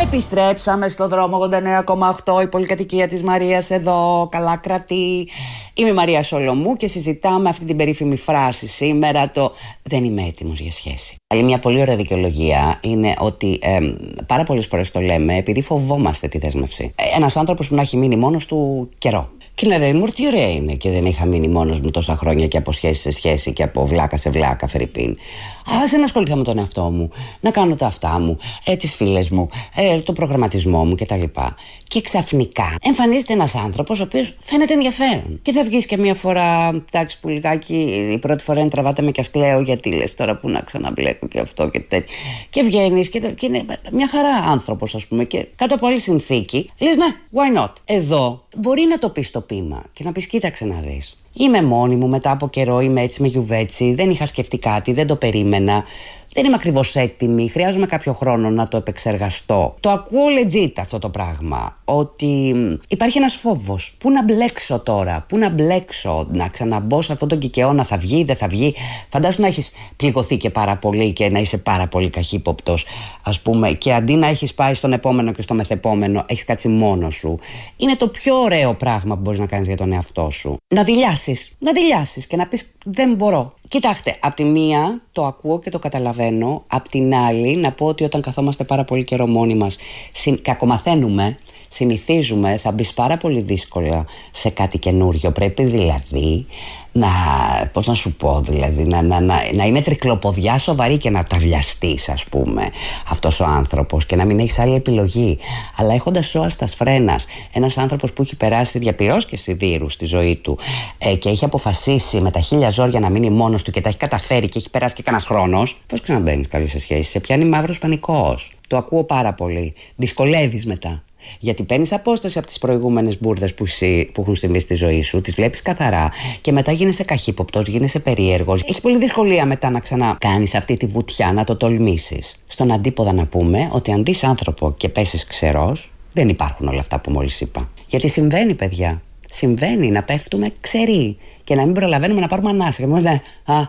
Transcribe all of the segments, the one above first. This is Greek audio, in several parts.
Επιστρέψαμε στο δρόμο 89,8, η πολυκατοικία της Μαρίας εδώ, καλά κρατεί. Είμαι η Μαρία Σολομού και συζητάμε αυτή την περίφημη φράση σήμερα, το «δεν είμαι έτοιμος για σχέση». Άλλη μια πολύ ωραία δικαιολογία είναι ότι πάρα πολλές φορές το λέμε επειδή φοβόμαστε τη δέσμευση. Ένας άνθρωπος που να έχει μείνει μόνος του καιρό. Και λένε, μου τι ωραία είναι και δεν είχα μείνει μόνος μου τόσα χρόνια και από σχέση σε σχέση και από βλάκα σε βλάκα, φερρυπίν. Άσε να ασχοληθώ με τον εαυτό μου, να κάνω τα αυτά μου, τις φίλες μου, το προγραμματισμό μου κτλ. Και ξαφνικά εμφανίζεται ένας άνθρωπος ο οποίος φαίνεται ενδιαφέρον. Και θα βγεις και μια φορά, εντάξει, που λιγάκι η πρώτη φορά είναι τραβάτε με κι ας κλαίω, γιατί λες τώρα που να ξαναμπλέκω και αυτό και τέτοιο. Και βγαίνεις και είναι μια χαρά άνθρωπος, ας πούμε, και κάτω από άλλη συνθήκη λες ναι, why not. Εδώ μπορεί να το πεις το πείμα και να πεις κοίταξε να δεις. Είμαι μόνη μου μετά από καιρό, είμαι έτσι με γιουβέτσι, δεν είχα σκεφτεί κάτι, δεν το περίμενα. Δεν είμαι ακριβώς έτοιμη, χρειάζομαι κάποιο χρόνο να το επεξεργαστώ. Το ακούω legit αυτό το πράγμα, ότι υπάρχει ένας φόβος. Πού να μπλέξω τώρα, πού να μπλέξω, να ξαναμπω σε αυτόν τον κικαιώνα, θα βγει, δεν θα βγει. Φαντάσου να έχεις πληγωθεί και πάρα πολύ και να είσαι πάρα πολύ καχύποπτος, ας πούμε, και αντί να έχεις πάει στον επόμενο και στο μεθεπόμενο, έχεις κάτσει μόνος σου. Είναι το πιο ωραίο πράγμα που μπορείς να κάνεις για τον εαυτό σου. Να δειλιάσεις και να πεις δεν μπορώ. Κοιτάξτε, απ' τη μία το ακούω και το καταλαβαίνω, απ' την άλλη να πω ότι όταν καθόμαστε πάρα πολύ καιρό μόνοι μας, κακομαθαίνουμε, συνηθίζουμε, θα μπεις πάρα πολύ δύσκολα σε κάτι καινούριο. Πρέπει δηλαδή πώς να σου πω, δηλαδή να είναι τρικλοποδιά σοβαρή και να ταυλιαστείς, ας πούμε, αυτός ο άνθρωπος και να μην έχεις άλλη επιλογή. Αλλά έχοντας σώαστας φρένας, ένας άνθρωπος που έχει περάσει διαπυρός και σιδήρους στη ζωή του και έχει αποφασίσει με τα χίλια ζόρια να μείνει μόνος του και τα έχει καταφέρει και έχει περάσει και κανένας χρόνος, πώς ξαναμπαίνεις καλή σε σχέση, σε πιάνει μαύρος πανικός. Το ακούω πάρα πολύ. Δυσκολεύεις μετά. Γιατί παίρνεις απόσταση από τις προηγούμενες μπουρδες που έχουν συμβεί στη ζωή σου, τις βλέπεις καθαρά και μετά γίνεσαι καχύποπτος, γίνεσαι περίεργος. Έχει πολύ δυσκολία μετά να ξανακάνεις αυτή τη βουτιά, να το τολμήσεις. Στον αντίποδα να πούμε ότι αν δεις άνθρωπο και πέσεις ξερός, δεν υπάρχουν όλα αυτά που μόλις είπα. Γιατί συμβαίνει, παιδιά. Συμβαίνει να πέφτουμε ξεροί και να μην προλαβαίνουμε να πάρουμε ανάσα. Και μου λένε,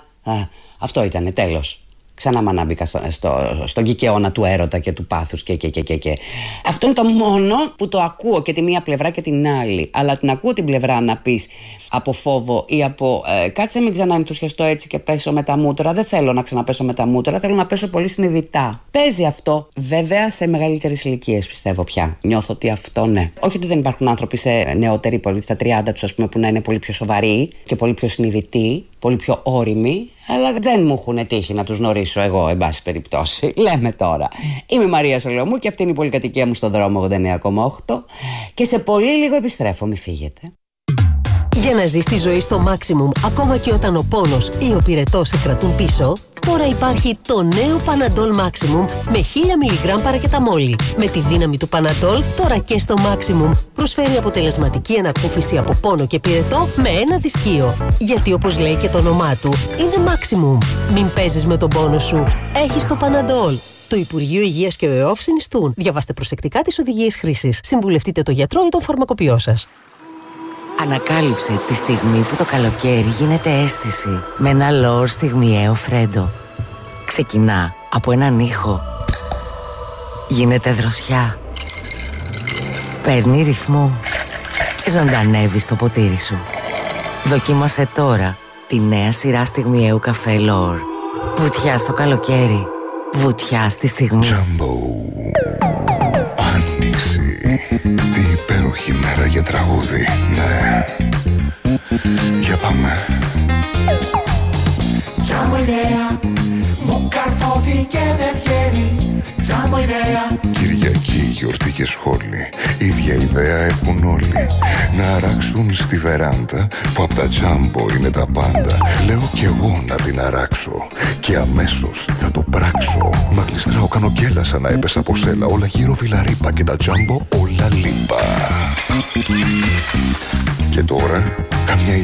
αυτό ήτανε, τέλος. Ξανά μανάμπηκα στον κικαιώνα του έρωτα και του πάθους και. Αυτό είναι το μόνο που το ακούω και τη μία πλευρά και την άλλη. Αλλά την ακούω την πλευρά να πεις από φόβο ή από κάτσε μην ξαναενθουσιαστώ έτσι και πέσω με τα μούτρα. Δεν θέλω να ξαναπέσω με τα μούτρα, θέλω να πέσω πολύ συνειδητά. Παίζει αυτό. Βέβαια σε μεγαλύτερες ηλικίες πιστεύω πια. Νιώθω ότι αυτό ναι. Όχι ότι δεν υπάρχουν άνθρωποι σε νεότεροι, πολύ στα 30 τους, ας πούμε, που να είναι πολύ πιο σοβαροί και πολύ πιο συνειδητοί, πολύ πιο όριμοι. Αλλά δεν μου έχουν τύχει να τους γνωρίσω εγώ, εν πάση περιπτώσει. Λέμε τώρα. Είμαι η Μαρία Σολομού και αυτή είναι η πολυκατοικία μου στο δρόμο 89,8 και σε πολύ λίγο επιστρέφω, μη φύγετε. Για να ζεις τη ζωή στο maximum, ακόμα και όταν ο πόνος ή ο πυρετός σε κρατούν πίσω, τώρα υπάρχει το νέο Panadol Maximum με 1000 mg παρακεταμόλη. Με τη δύναμη του Panadol, τώρα και στο maximum προσφέρει αποτελεσματική ανακούφιση από πόνο και πυρετό με ένα δισκείο. Γιατί όπως λέει και το όνομά του, είναι maximum. Μην παίζεις με τον πόνο σου. Έχεις το Panadol. Το Υπουργείο Υγείας και ο ΕΟΦ συνιστούν. Διαβάστε προσεκτικά τις οδηγίες χρήσης. Συμβουλευτείτε το γιατρό ή τον φαρμακοποιό σας. Ανακάλυψε τη στιγμή που το καλοκαίρι γίνεται αίσθηση με ένα λόρ στιγμιαίο φρέντο. Ξεκινά από έναν ήχο. Γίνεται δροσιά. Παίρνει ρυθμό και ζωντανεύει στο ποτήρι σου. Δοκίμασε τώρα τη νέα σειρά στιγμιαίου καφέ Λόρ. Βουτιά στο καλοκαίρι. Βουτιά στη στιγμή. Τζάμπο. Άνοιξη. Τι υπέροχη μέρα για τραγούδι. Ναι. Για πάμε. Τζάμπο ιδέα. Μου καρφώθηκε δεν βγαίνει. Τζάμπο ιδέα. Κυριακή, γιορτή και σχόλη. Ίδια ιδέα έχουν όλοι. Να αράξουν στη βεράντα που απ' τα Τζάμπο είναι τα πάντα. Λέω κι εγώ να την αράξω και αμέσως θα το πράξω. Μα γλιστράω, κάνω κέλα σαν να έπεσα από σέλα. Όλα γύρω βιλαρίπα και τα Τζάμπο όλα λίπα. Και τώρα καμιά